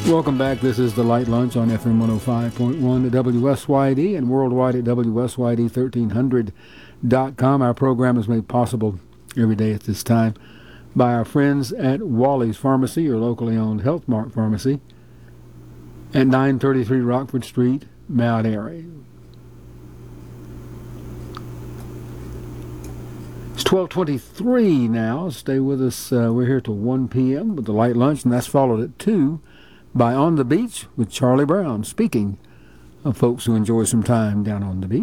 Welcome back. This is the Light Lunch on FM 105.1 at WSYD and worldwide at WSYD1300.com. Our program is made possible every day at this time by our friends at Wally's Pharmacy, your locally owned Health Mart pharmacy, at 933 Rockford Street, Mount Airy. It's 12:23 now. Stay with us. We're here till 1 p.m. with the Light Lunch, and that's followed at 2 by On the Beach with Charlie Brown, speaking of folks who enjoy some time down on the beach.